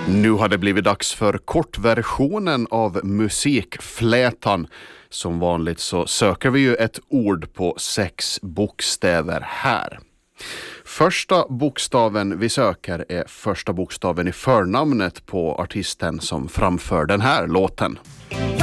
Nu har det blivit dags för kortversionen av Musikflätan. Som vanligt så söker vi ju ett ord på 6 bokstäver här. Första bokstaven vi söker är första bokstaven i förnamnet på artisten som framför den här låten.